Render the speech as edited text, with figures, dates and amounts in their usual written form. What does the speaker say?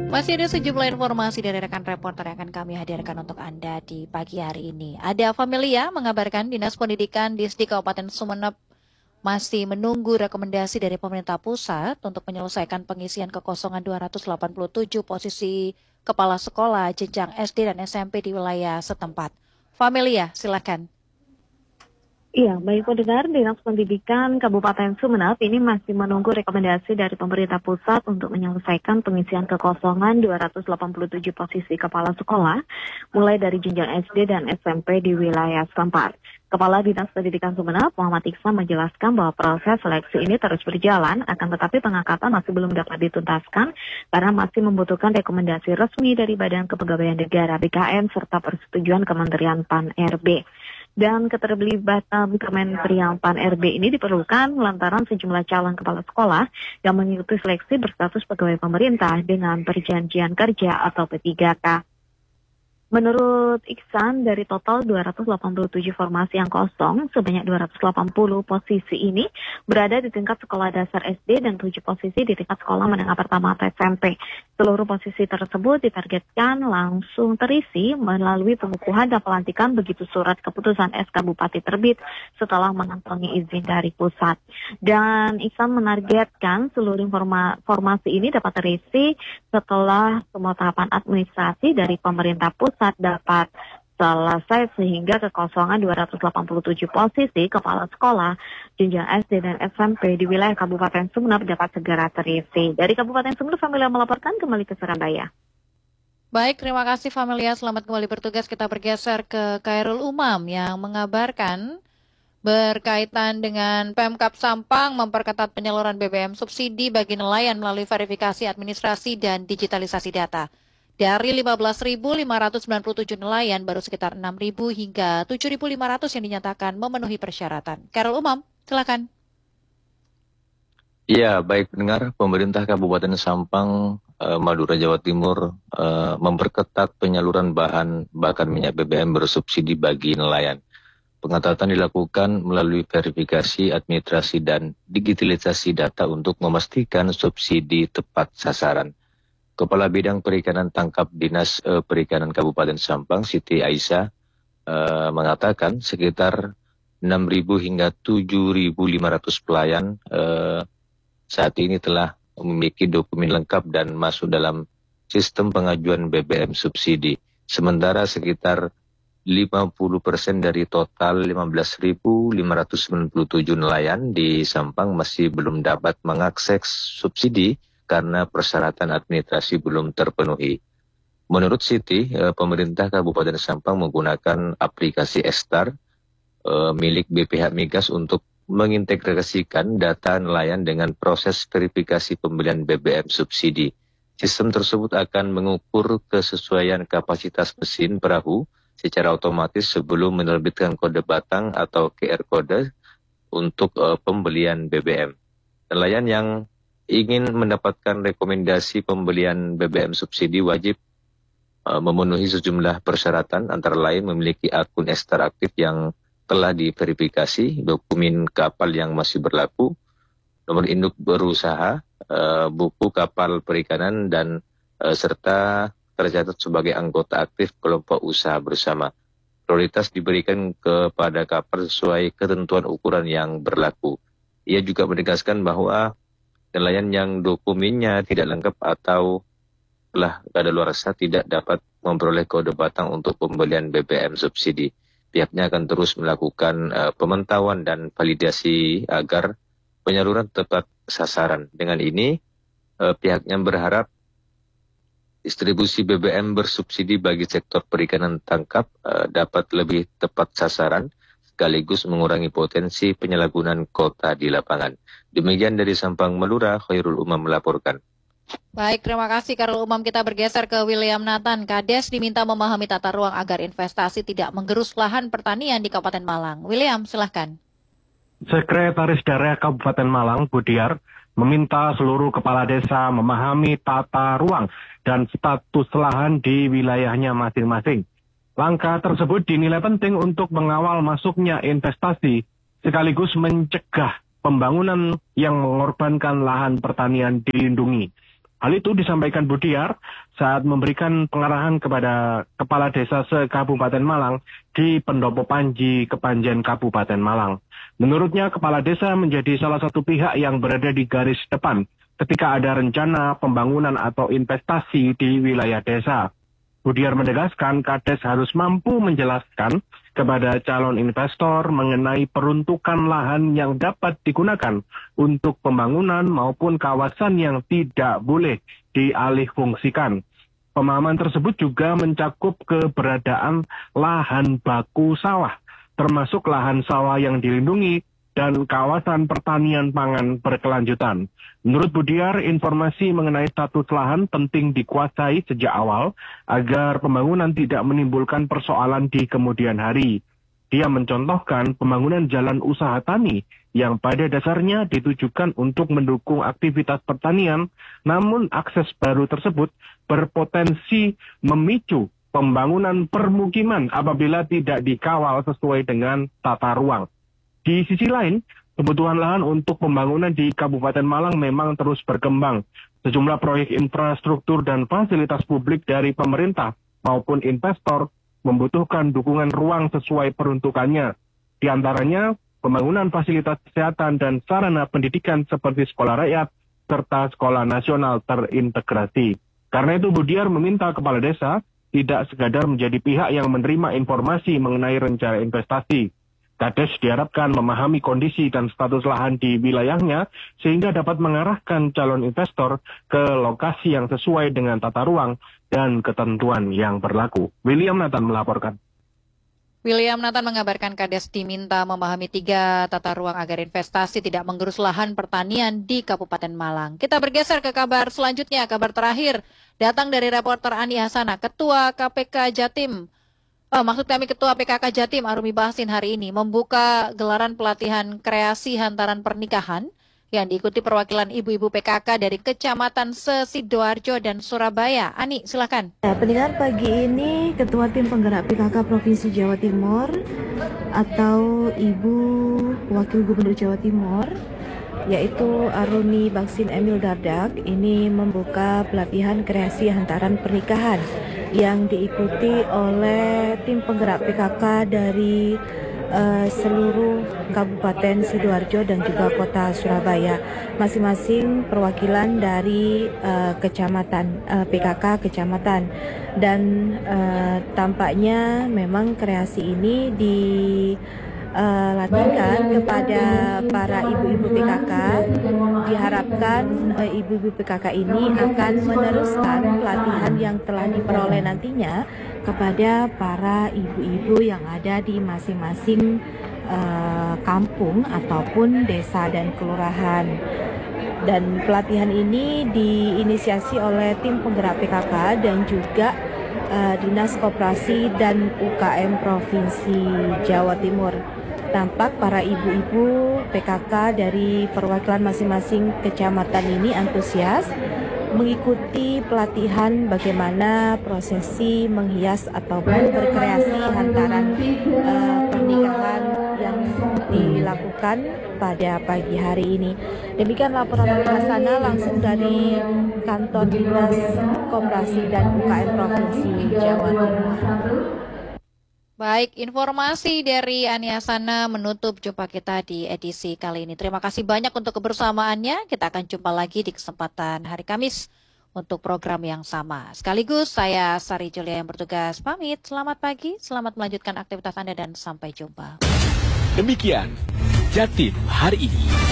Masih ada sejumlah informasi dari rekan reporter yang akan kami hadirkan untuk Anda di pagi hari ini. Ada Familia mengabarkan Dinas Pendidikan Disdi Kabupaten Sumeneb masih menunggu rekomendasi dari pemerintah pusat untuk menyelesaikan pengisian kekosongan 287 posisi kepala sekolah jenjang SD dan SMP di wilayah setempat. Familia, silakan. Iya, baik pendengar, Dinas Pendidikan Kabupaten Sumeneb ini masih menunggu rekomendasi dari pemerintah pusat untuk menyelesaikan pengisian kekosongan 287 posisi kepala sekolah, mulai dari jenjang SD dan SMP di wilayah setempat. Kepala Dinas Pendidikan Sumeneb, Muhammad Iksan, menjelaskan bahwa proses seleksi ini terus berjalan, akan tetapi pengangkatan masih belum dapat dituntaskan karena masih membutuhkan rekomendasi resmi dari Badan Kepegawaian Negara (BKN) serta persetujuan Kementerian PAN-RB. Dan keterlibatan Kementerian PAN-RB ini diperlukan lantaran sejumlah calon kepala sekolah yang mengikuti seleksi berstatus pegawai pemerintah dengan perjanjian kerja atau P3K. Menurut Iksan, dari total 287 formasi yang kosong, sebanyak 280 posisi ini berada di tingkat sekolah dasar SD dan 7 posisi di tingkat sekolah menengah pertama atau SMP. Seluruh posisi tersebut ditargetkan langsung terisi melalui pengukuhan dan pelantikan begitu surat keputusan SK Bupati terbit setelah mengantongi izin dari pusat. Dan Iksan menargetkan seluruh formasi ini dapat terisi setelah semua tahapan administrasi dari pemerintah pusat dapat selesai sehingga kekosongan 287 posisi kepala sekolah jenjang SD dan SMP di wilayah Kabupaten Sumeneb dapat segera terisi. Dari Kabupaten Sumeneb, Familia melaporkan kembali ke Surabaya. Baik, terima kasih Familia. Selamat kembali bertugas. Kita bergeser ke Khairul Umam yang mengabarkan berkaitan dengan Pemkab Sampang memperketat penyaluran BBM subsidi bagi nelayan melalui verifikasi administrasi dan digitalisasi data. Dari 15.597 nelayan, baru sekitar 6.000 hingga 7.500 yang dinyatakan memenuhi persyaratan. Khairul Umam, silakan. Iya, baik pendengar, pemerintah Kabupaten Sampang, Madura, Jawa Timur memperketat penyaluran bahan bakar minyak BBM bersubsidi bagi nelayan. Pengetatan dilakukan melalui verifikasi administrasi dan digitalisasi data untuk memastikan subsidi tepat sasaran. Kepala Bidang Perikanan Tangkap Dinas Perikanan Kabupaten Sampang, Siti Aisyah, mengatakan sekitar 6.000 hingga 7.500 pelayan saat ini telah memiliki dokumen lengkap dan masuk dalam sistem pengajuan BBM subsidi. Sementara sekitar 50% dari total 15.597 nelayan di Sampang masih belum dapat mengakses subsidi karena persyaratan administrasi belum terpenuhi. Menurut Siti, pemerintah Kabupaten Sampang menggunakan aplikasi Estar milik BPH Migas untuk mengintegrasikan data nelayan dengan proses verifikasi pembelian BBM subsidi. Sistem tersebut akan mengukur kesesuaian kapasitas mesin perahu secara otomatis sebelum menerbitkan kode batang atau QR kode untuk pembelian BBM. Nelayan yang ingin mendapatkan rekomendasi pembelian BBM subsidi wajib memenuhi sejumlah persyaratan, antara lain memiliki akun Estar aktif yang telah diverifikasi, dokumen kapal yang masih berlaku, nomor induk berusaha, buku kapal perikanan, dan serta tercatat sebagai anggota aktif kelompok usaha bersama. Prioritas diberikan kepada kapal sesuai ketentuan ukuran yang berlaku. Ia juga menegaskan bahwa nelayan yang dokumennya tidak lengkap atau telah kadaluarsa tidak dapat memperoleh kode batang untuk pembelian BBM subsidi. Pihaknya akan terus melakukan pemantauan dan validasi agar penyaluran tepat sasaran. Dengan ini, pihaknya berharap distribusi BBM bersubsidi bagi sektor perikanan tangkap dapat lebih tepat sasaran, sekaligus mengurangi potensi penyalahgunaan kota di lapangan. Demikian dari Sampang, Madura, Khairul Umam melaporkan. Baik, terima kasih Khairul Umam. Kita bergeser ke William Nathan. Kades diminta memahami tata ruang agar investasi tidak menggerus lahan pertanian di Kabupaten Malang. William, silahkan. Sekretaris Daerah Kabupaten Malang, Budiar, meminta seluruh kepala desa memahami tata ruang dan status lahan di wilayahnya masing-masing. Langkah tersebut dinilai penting untuk mengawal masuknya investasi sekaligus mencegah pembangunan yang mengorbankan lahan pertanian dilindungi. Hal itu disampaikan Budiar saat memberikan pengarahan kepada Kepala Desa se-Kabupaten Malang di Pendopo Panji, Kepanjen, Kabupaten Malang. Menurutnya, Kepala Desa menjadi salah satu pihak yang berada di garis depan ketika ada rencana pembangunan atau investasi di wilayah desa. Budiar menegaskan Kades harus mampu menjelaskan kepada calon investor mengenai peruntukan lahan yang dapat digunakan untuk pembangunan maupun kawasan yang tidak boleh dialihfungsikan. Pemahaman tersebut juga mencakup keberadaan lahan baku sawah, termasuk lahan sawah yang dilindungi dan kawasan pertanian pangan berkelanjutan. Menurut Budiar, informasi mengenai status lahan penting dikuasai sejak awal agar pembangunan tidak menimbulkan persoalan di kemudian hari. Dia mencontohkan pembangunan jalan usaha tani yang pada dasarnya ditujukan untuk mendukung aktivitas pertanian, namun akses baru tersebut berpotensi memicu pembangunan permukiman apabila tidak dikawal sesuai dengan tata ruang. Di sisi lain, kebutuhan lahan untuk pembangunan di Kabupaten Malang memang terus berkembang. Sejumlah proyek infrastruktur dan fasilitas publik dari pemerintah maupun investor membutuhkan dukungan ruang sesuai peruntukannya. Di antaranya, pembangunan fasilitas kesehatan dan sarana pendidikan seperti sekolah rakyat serta sekolah nasional terintegrasi. Karena itu Budiar meminta kepala desa tidak sekadar menjadi pihak yang menerima informasi mengenai rencana investasi. Kades diharapkan memahami kondisi dan status lahan di wilayahnya sehingga dapat mengarahkan calon investor ke lokasi yang sesuai dengan tata ruang dan ketentuan yang berlaku. William Nathan melaporkan. William Nathan mengabarkan Kades diminta memahami 3 tata ruang agar investasi tidak menggerus lahan pertanian di Kabupaten Malang. Kita bergeser ke kabar selanjutnya, kabar terakhir datang dari reporter Ani Hasana, Ketua KPK Jatim. Ketua PKK Jatim Arumi Basin hari ini membuka gelaran pelatihan kreasi hantaran pernikahan yang diikuti perwakilan ibu-ibu PKK dari Kecamatan Sidoarjo dan Surabaya. Ani, silakan. Pendengar, pagi ini Ketua Tim Penggerak PKK Provinsi Jawa Timur atau Ibu Wakil Gubernur Jawa Timur, yaitu Arumi Basin Emil Dardak, ini membuka pelatihan kreasi hantaran pernikahan yang diikuti oleh tim penggerak PKK dari seluruh Kabupaten Sidoarjo dan juga Kota Surabaya, masing-masing perwakilan dari kecamatan PKK kecamatan. Dan tampaknya memang kreasi ini dilatihkan kepada para ibu-ibu PKK. Diharapkan ibu-ibu PKK ini akan meneruskan pelatihan yang telah diperoleh nantinya kepada para ibu-ibu yang ada di masing-masing kampung ataupun desa dan kelurahan. Dan pelatihan ini diinisiasi oleh tim penggerak PKK dan juga Dinas Koperasi dan UKM Provinsi Jawa Timur. Tampak para ibu-ibu PKK dari perwakilan masing-masing kecamatan ini antusias mengikuti pelatihan bagaimana prosesi menghias ataupun berkreasi hantaran pernikahan yang dilakukan pada pagi hari ini. Demikian laporan Ani Hasana langsung dari kantor Dinas Koperasi dan UKM Provinsi Jawa Timur. Baik, informasi dari Ani Hasana menutup jumpa kita di edisi kali ini. Terima kasih banyak untuk kebersamaannya. Kita akan jumpa lagi di kesempatan hari Kamis untuk program yang sama. Sekaligus saya Sari Julia yang bertugas pamit. Selamat pagi, selamat melanjutkan aktivitas Anda dan sampai jumpa. Demikian Jatim hari ini.